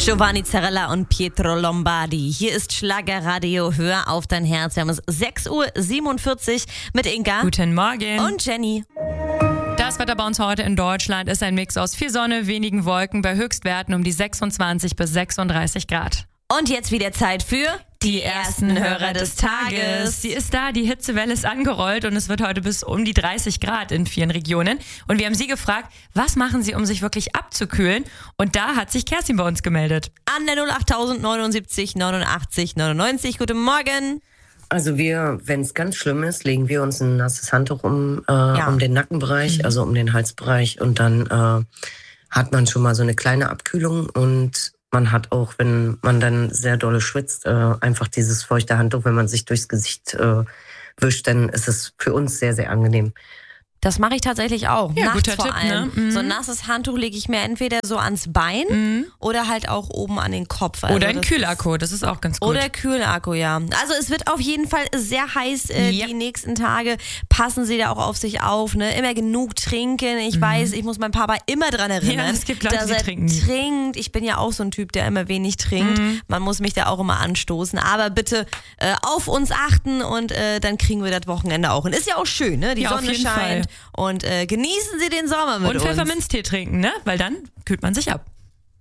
Giovanni Zarella und Pietro Lombardi. Hier ist Schlagerradio, hör auf dein Herz. Wir haben es 6:47 Uhr mit Inga. Guten Morgen. Und Jenny. Das Wetter bei uns heute in Deutschland ist ein Mix aus viel Sonne, wenigen Wolken bei Höchstwerten um die 26 bis 36 Grad. Und jetzt wieder Zeit für die ersten Hörer des Tages. Sie ist da, die Hitzewelle ist angerollt und es wird heute bis um die 30 Grad in vielen Regionen. Und wir haben Sie gefragt, was machen Sie, um sich wirklich abzukühlen? Und da hat sich Kerstin bei uns gemeldet. An der 08000 79 89 99. Guten Morgen. Also wenn es ganz schlimm ist, legen wir uns ein nasses Handtuch um den Nackenbereich, also um den Halsbereich. Und dann hat man schon mal so eine kleine Abkühlung und man hat auch, wenn man dann sehr dolle schwitzt, einfach dieses feuchte Handtuch, wenn man sich durchs Gesicht wischt, dann ist es für uns sehr, sehr angenehm. Das mache ich tatsächlich auch. Ja, nachts guter vor Tipp, allem. ne? So ein nasses Handtuch lege ich mir entweder so ans Bein oder halt auch oben an den Kopf. Also Oder ein Kühlakku, das ist auch ganz gut. Oder Kühlakku, ja. Also es wird auf jeden Fall sehr heiß die nächsten Tage. Passen Sie da auch auf sich auf, ne? Immer genug trinken. Ich weiß, ich muss meinen Papa immer dran erinnern, Ja, es gibt Leute, dass die er trinken. trinkt. Ich bin ja auch so ein Typ, der immer wenig trinkt. Man muss mich da auch immer anstoßen. Aber bitte auf uns achten und dann kriegen wir das Wochenende auch hin. Ist ja auch schön, ne? Die Ja, auf Sonne jeden scheint. Fall. Und genießen Sie den Sommer mit Und uns. Pfefferminztee trinken, ne? Weil dann kühlt man sich ab.